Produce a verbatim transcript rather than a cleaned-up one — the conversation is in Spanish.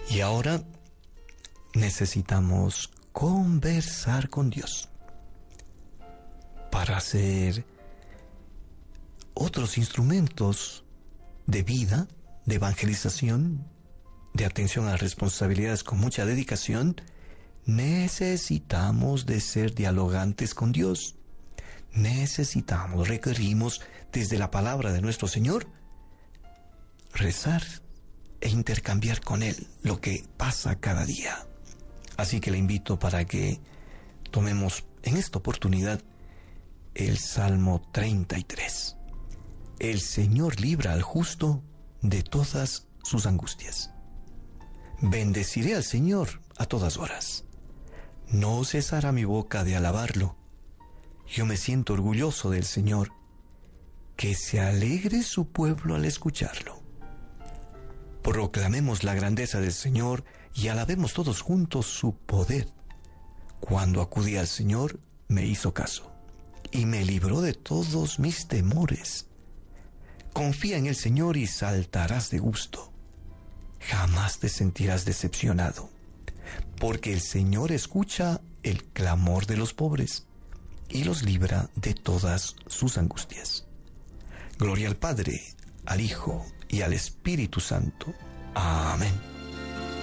Y ahora necesitamos conversar con Dios para hacer otros instrumentos de vida, de evangelización, de atención a las responsabilidades con mucha dedicación. Necesitamos de ser dialogantes con Dios. Necesitamos, requerimos desde la palabra de nuestro Señor rezar e intercambiar con Él lo que pasa cada día. Así que le invito para que tomemos en esta oportunidad el Salmo treinta y tres. El Señor libra al justo de todas sus angustias. Bendeciré al Señor a todas horas. No cesará mi boca de alabarlo. Yo me siento orgulloso del Señor. Que se alegre su pueblo al escucharlo. Proclamemos la grandeza del Señor y alabemos todos juntos su poder. Cuando acudí al Señor, me hizo caso y me libró de todos mis temores. Confía en el Señor y saltarás de gusto. Jamás te sentirás decepcionado, porque el Señor escucha el clamor de los pobres y los libra de todas sus angustias. Gloria al Padre, al Hijo y al Espíritu Santo. Amén.